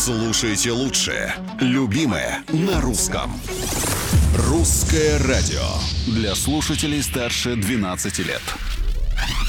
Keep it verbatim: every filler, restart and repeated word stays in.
Слушайте лучшее. Любимое на русском. Русское радио. Для слушателей старше двенадцати лет.